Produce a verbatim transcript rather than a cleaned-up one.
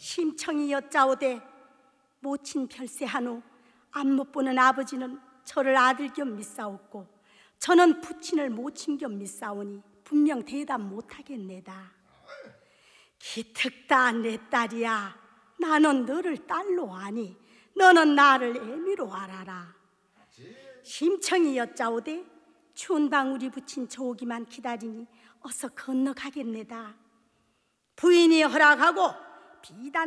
심청이 여짜오되 모친 별세한 후 안못 보는 아버지는 저를 아들 겸 믿사옵고 저는 부친을 모친 겸 믿사오니 분명 대답 못하겠네다. 기특다 내 딸이야. 나는 너를 딸로 아니 너는 나를 애미로 알아라. 심청이 여짜오되 추운 방울이 붙인 저오기만 기다리니 어서 건너가겠네다. 부인이 허락하고 비단